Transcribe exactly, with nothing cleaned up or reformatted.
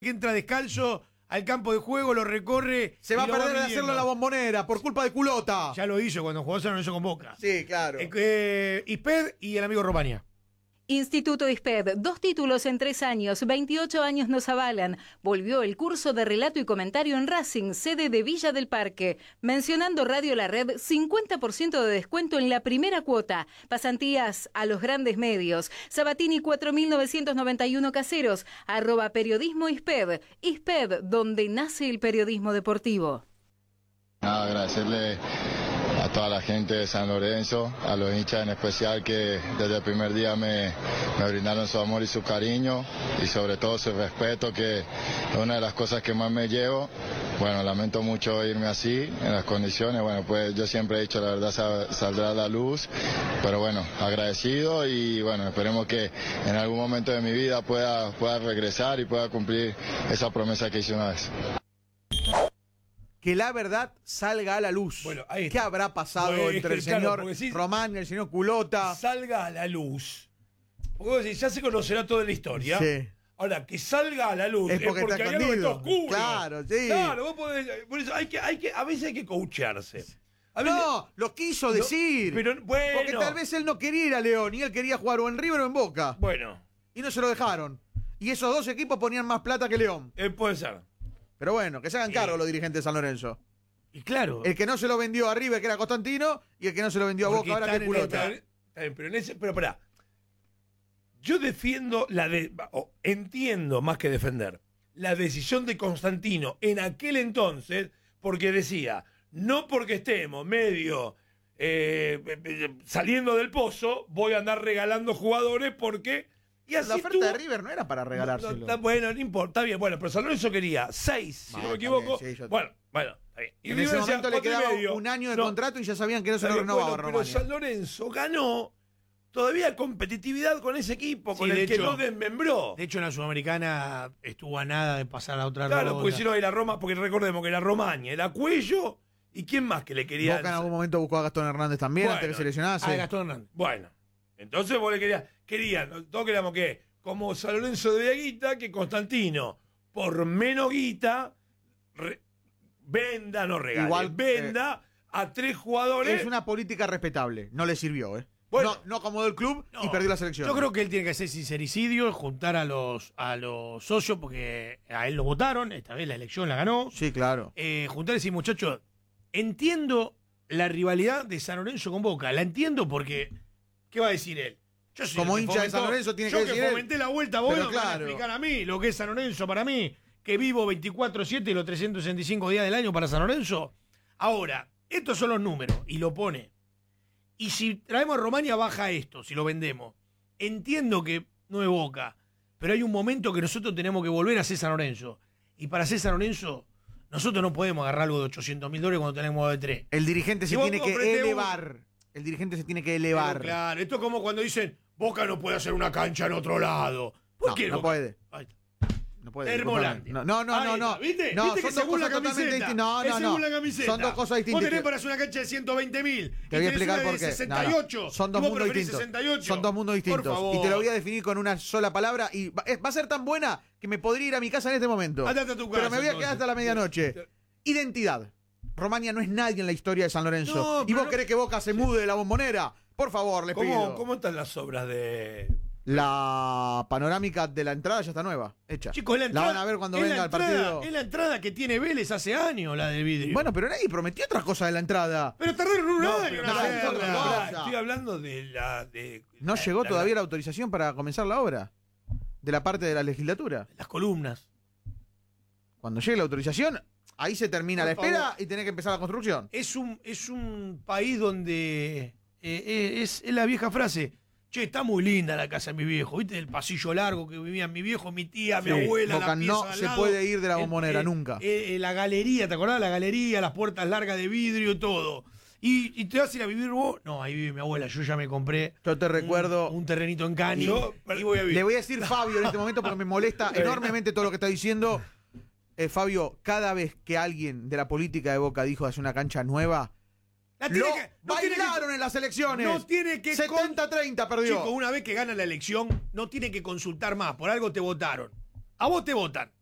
que entra descalzo al campo de juego, lo recorre. Se va a perder de midiendo. hacerlo en la Bombonera por culpa de Culota. Ya lo hizo cuando jugó San Lorenzo con Boca. Sí, claro. Eh, eh, Isped y el amigo Romania. Instituto Isped, dos títulos en tres años, veintiocho años nos avalan. Volvió el curso de relato y comentario en Racing, sede de Villa del Parque. Mencionando Radio La Red, cincuenta por ciento de descuento en la primera cuota. Pasantías a los grandes medios. Sabatini cuatro mil novecientos noventa y uno Caseros, arroba periodismo Isped. Isped, donde nace el periodismo deportivo. Nada, agradecerle a toda la gente de San Lorenzo, a los hinchas en especial que desde el primer día me, me brindaron su amor y su cariño y sobre todo su respeto, que es una de las cosas que más me llevo. Bueno, lamento mucho irme así, en las condiciones, bueno, pues yo siempre he dicho la verdad sal, saldrá a la luz, pero bueno, agradecido y bueno, esperemos que en algún momento de mi vida pueda, pueda regresar y pueda cumplir esa promesa que hice una vez. Que la verdad salga a la luz. Bueno, ahí ¿Qué está. habrá pasado Bueno, entre el claro, señor porque sí, Román y el señor Culota? Salga a la luz. Porque vos decís, ya se conocerá toda la historia. Sí. Ahora, que salga a la luz Es porque está hay algo que está escondido. oscuro. Claro, sí. Claro, vos podés, por eso hay que, hay que, a veces hay que coacharse. A veces- No, lo quiso decir. pero bueno. Porque tal vez él no quería ir a León y él quería jugar o en River o en Boca. Bueno, Y no se lo dejaron. Y esos dos equipos ponían más plata que León. eh, puede ser. Pero bueno, que se hagan cargo los dirigentes de San Lorenzo. Y claro. El que no se lo vendió a River, que era Constantino, y el que no se lo vendió a porque Boca, ahora que están es en Culota. esta- está bien, pero en ese, pero pará. Yo defiendo la de, o entiendo más que defender la decisión de Constantino en aquel entonces, porque decía, no porque estemos medio eh, eh, saliendo del pozo, voy a andar regalando jugadores porque y así La oferta tuvo- de River no era para regalárselo. No, no, está bueno, no importa, está bien, bueno, pero San Lorenzo quería seis, si Ah, no me está equivoco. bien, sí, yo- bueno, bueno, está bien. Y En River ese decía momento le cuatro y quedaba medio. un año de No, contrato y ya sabían que no se está lo bien, renovaba bueno, pero Román. San Lorenzo ganó todavía competitividad con ese equipo, Sí, con de el que hecho- no desmembró. De hecho, en la Sudamericana estuvo a nada de pasar a otra ronda. pues Claro, porque si no era Roma, porque recordemos que era Romaña, era Cuello, y quién más que le quería. Boca en algún momento buscó a Gastón Hernández también Bueno, antes que se lesionase. Ah, Gastón Hernández. Bueno, entonces vos le querías, querían, todos queríamos que, como San Lorenzo de guita, que Constantino, por menos guita, re- venda, no regale, Igual, venda a tres jugadores. Es una política respetable. No le sirvió, ¿eh? Bueno. no, no acomodó el club No, y perdió la selección. Yo creo que él tiene que hacer sincericidio, juntar a los, a los socios, porque a él lo votaron, esta vez la elección la ganó. Sí, claro. Eh, juntar y decir, muchachos, entiendo la rivalidad de San Lorenzo con Boca, la entiendo porque, ¿qué va a decir él? Yo soy Como el que hincha de fomentó- San Lorenzo tiene yo que que decir él. fomenté la vuelta, vos Pero no me van a claro. explicar a mí lo que es San Lorenzo para mí, que vivo veinticuatro siete y los trescientos sesenta y cinco días del año para San Lorenzo. Ahora, estos son los números, y lo pone. Y si traemos a Romania, baja esto, si lo vendemos. Entiendo que no es Boca, pero hay un momento que nosotros tenemos que volver a ser San Lorenzo. Y para ser San Lorenzo, nosotros no podemos agarrar algo de ochocientos mil dólares cuando tenemos de tres. El dirigente se Si vos tiene que ofrecés un- elevar. El dirigente se tiene que elevar. Pero claro, esto es como cuando dicen, Boca no puede hacer una cancha en otro lado. ¿Por No, qué no Boca? puede. Ahí está. No puede. Termolandia. No, no, no, Ahí no. está, no. ¿Viste? No, ¿Viste que son dos según la cosas totalmente camiseta? distintas. No, Es no, según no. la camiseta. Son dos cosas distintas. Vos tenés para hacer una cancha de ciento veinte mil. Te voy a explicar por qué. sesenta y No, no. ocho. Son dos y vos mundos preferís distintos. sesenta y ocho. Son dos mundos Por distintos. favor. Y te lo voy a definir con una sola palabra. Y va, es- va a ser tan buena que me podría ir a mi casa en este momento. Andate a tu Pero casa, me voy a entonces. quedar hasta la medianoche. Identidad. Romania no es nadie en la historia de San Lorenzo. No, y pero vos no- querés que Boca se mude de la Bombonera. Por favor, les ¿Cómo, pido. ¿Cómo están las obras de...? La panorámica de la entrada ya está nueva, hecha. Chicos, la entrada... van a ver cuando es venga la el entrada- partido. Es la entrada que tiene Vélez hace años, la de vidrio. Bueno, pero nadie prometió otra cosa de la entrada. pero tardaron un No, año pero en no, hacerla. es otra cosa. Estoy hablando de la... De, No la- llegó la- todavía la autorización para comenzar la obra. De la parte de la legislatura. Las columnas. Cuando llegue la autorización, ahí se termina Por la espera favor. y tiene que empezar la construcción. Es un, es un país donde eh, eh, es, es la vieja frase. Che, está muy linda la casa de mi viejo. ¿Viste el pasillo largo que vivían mi viejo, mi tía, mi Sí. abuela? Boca la pieza no al se lado? puede ir de la El- Bombonera, eh, nunca. eh, eh, la galería, ¿te acordás? La galería, las puertas largas de vidrio y todo. ¿Y, y te vas a ir a vivir vos? No, ahí vive mi abuela. Yo ya me compré Yo te un- recuerdo. un, terrenito en Cani. Yo- y voy a vivir. Le voy a decir Fabio en este momento porque me molesta enormemente todo lo que está diciendo. Eh, Fabio, cada vez que alguien de la política de Boca dijo hace una cancha nueva, La tiene lo que- no tiene que- bailaron en las elecciones. No tiene que setenta treinta perdió. Chicos, una vez que gana la elección, no tiene que consultar más. Por algo te votaron. A vos te votan.